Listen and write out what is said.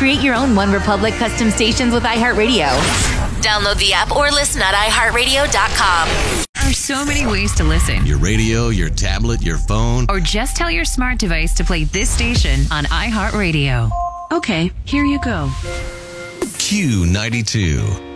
Create your own One Republic custom stations with iHeartRadio. Download the app or listen at iHeartRadio.com. There are so many ways to listen. Your radio, your tablet, your phone. Or just tell your smart device to play this station on iHeartRadio. Okay, here you go. Q92.